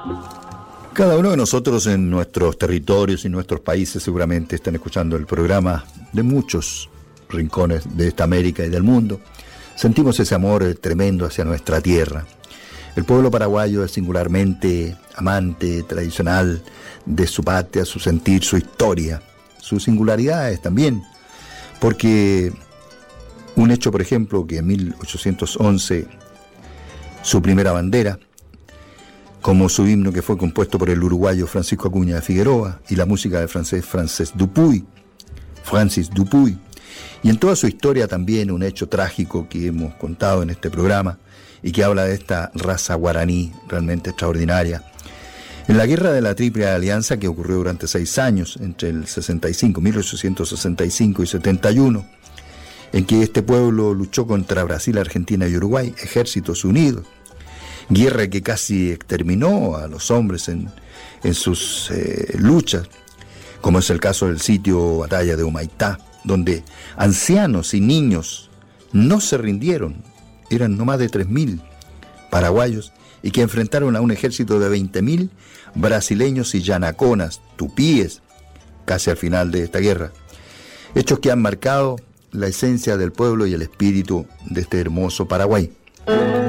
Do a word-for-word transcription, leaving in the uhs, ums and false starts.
Cada uno de nosotros en nuestros territorios y nuestros países seguramente están escuchando el programa de muchos rincones de esta América y del mundo. Sentimos ese amor tremendo hacia nuestra tierra. El pueblo paraguayo es singularmente amante, tradicional de su patria, su sentir, su historia, sus singularidades también, porque un hecho, por ejemplo, que en mil ochocientos once su primera bandera, como su himno que fue compuesto por el uruguayo Francisco Acuña de Figueroa y la música del francés Francis Dupuy, Francis Dupuy, y en toda su historia también un hecho trágico que hemos contado en este programa y que habla de esta raza guaraní realmente extraordinaria. En la guerra de la Triple Alianza, que ocurrió durante seis años, entre el sesenta y cinco, mil ochocientos sesenta y cinco y setenta y uno, en que este pueblo luchó contra Brasil, Argentina y Uruguay, ejércitos unidos, guerra que casi exterminó a los hombres en, en sus eh, luchas, como es el caso del sitio batalla de Humaitá, donde ancianos y niños no se rindieron, eran no más de tres mil paraguayos, y que enfrentaron a un ejército de veinte mil brasileños y yanaconas, tupíes, casi al final de esta guerra. Hechos que han marcado la esencia del pueblo y el espíritu de este hermoso Paraguay.